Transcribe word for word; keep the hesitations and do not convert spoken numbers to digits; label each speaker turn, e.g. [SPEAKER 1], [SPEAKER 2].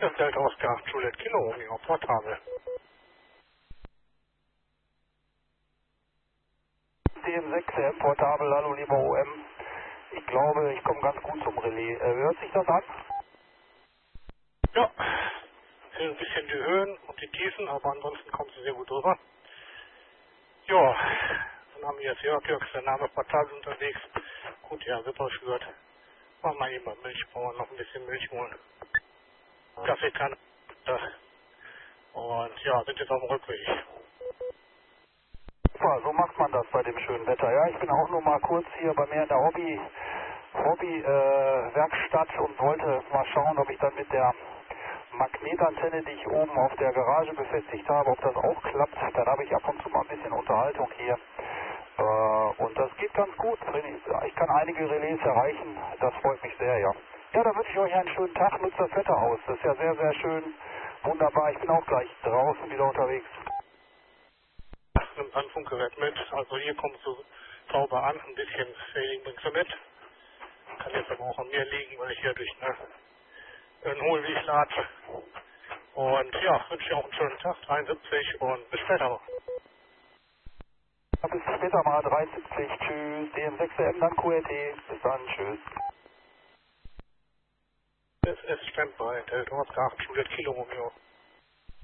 [SPEAKER 1] Das Delta Oscar Juliet Kilo Romeo, portabel.
[SPEAKER 2] D M sechs M, portabel, hallo lieber O M. Ich glaube, ich komme ganz gut zum Relais. Äh, hört sich das an?
[SPEAKER 1] Ja, ein bisschen die Höhen und die Tiefen, aber ansonsten kommt sie sehr gut rüber. Ja, dann haben wir jetzt Jörg Jörgs, der Name portabel unterwegs. Gut, ja, super schwört. Machen wir eben mal Milch, brauchen wir noch ein bisschen Milch holen. Kaffeekanne. Und ja, sind jetzt auf dem Rückweg.
[SPEAKER 2] Super, so macht man das bei dem schönen Wetter. Ja, ich bin auch nur mal kurz hier bei mir in der Hobby, Hobby äh, Werkstatt und wollte mal schauen, ob ich dann mit der Magnetantenne, die ich oben auf der Garage befestigt habe, ob das auch klappt. Dann habe ich ab und zu mal ein bisschen Unterhaltung hier. Äh, und das geht ganz gut. Ich kann einige Relais erreichen. Das freut mich sehr, ja. Ja, da wünsche ich euch einen schönen Tag. Nutzt das Wetter aus. Das ist ja sehr, sehr schön. Wunderbar. Ich bin auch gleich draußen wieder unterwegs.
[SPEAKER 1] Nimmt ein Funkgerät mit. Also hier kommst du sauber an. Ein bisschen Failing bringst du mit. Kann jetzt aber auch an mir liegen, weil ich hier durch eine, einen Hohlweg latsche. Und ja, wünsche dir auch einen schönen Tag. dreiundsiebzig und bis später.
[SPEAKER 2] Bis später mal. dreiundsiebzig. Tschüss. D M sechs M, dann Q R T. Bis dann. Tschüss.
[SPEAKER 1] Es ist Standby. Delta Oscar Juliet Kilo Romeo.